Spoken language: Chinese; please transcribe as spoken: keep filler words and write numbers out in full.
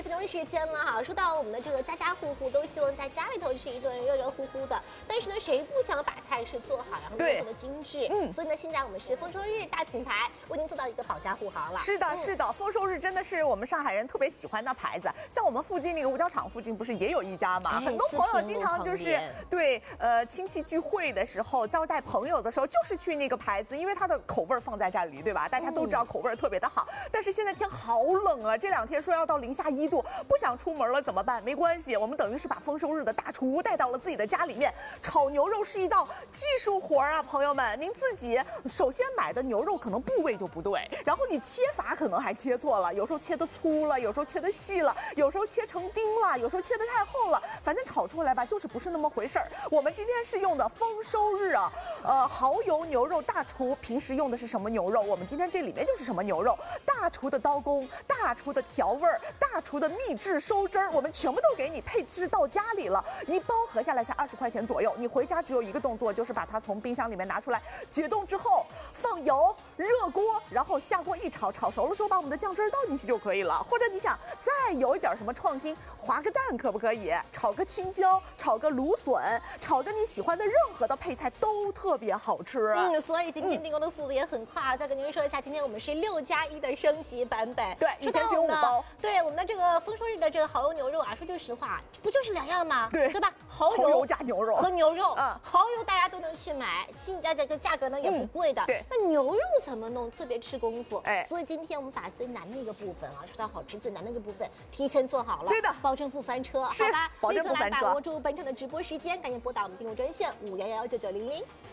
中时间了哈，说到我们的这个家家户户都希望在家里头吃一顿热热乎乎的，但是呢，谁不想把菜式做好，然后做的精致？嗯，所以呢，现在我们是丰收日大品牌为您做到一个保驾护航了。 是的，是的，丰收日真的是我们上海人特别喜欢的牌子。像我们附近那个五角场附近不是也有一家吗？很多朋友经常就是对呃亲戚聚会的时候招待朋友的时候，就是去那个牌子，因为它的口味放在这里，对吧？大家都知道口味特别的好。但是现在天好冷啊，这两天说要到零下一度，不想出门了怎么办？没关系，我们等于是把丰收日的大厨带到了自己的家里面。炒牛肉是一道技术活啊，朋友们，您自己首先买的牛肉可能部位就不对，然后你切法可能还切错了，有时候切的粗了，有时候切的细了，有时候切成丁了，有时候切的太厚了，反正炒出来吧就是不是那么回事儿。我们今天是用的丰收日啊，呃，蚝油牛肉大厨平时用的是什么牛肉？我们今天这里面就是什么牛肉，大厨的刀工，大厨的调味儿，大厨的秘制收汁儿，我们全部都给你配置到家里了，一包合下来才二十块钱左右。你回家只有一个动作，就是把它从冰箱里面拿出来，解冻之后放油，热锅，然后下锅一炒，炒熟了之后把我们的酱汁倒进去就可以了。或者你想再有一点什么创新，划个蛋可不可以？炒个青椒，炒个芦笋，炒个你喜欢的任何的配菜都特别好吃。 嗯，所以今天订购的速度也很快啊！再跟您说一下，今天我们是六加一的升级版本。 对，以前只有五包。 对，我们的这个丰收日的这个蚝油牛肉啊，说句实话，不就是两样吗？ 对， 对吧？蚝油, 蚝油加牛肉和牛肉。 嗯， 蚝油大家都能去买，现在这个价格呢也不贵的。 嗯、对， 那牛肉怎么弄？特别吃功夫。 哎， 所以今天我们把最难的一个部分啊，说到好吃最难的一个部分提前做好了。 对的， 保证不翻车。 是， 好吧， 保证不翻车。 立刻来把握住本场的直播时间，赶紧拨打我们订购专线五幺幺九九零零。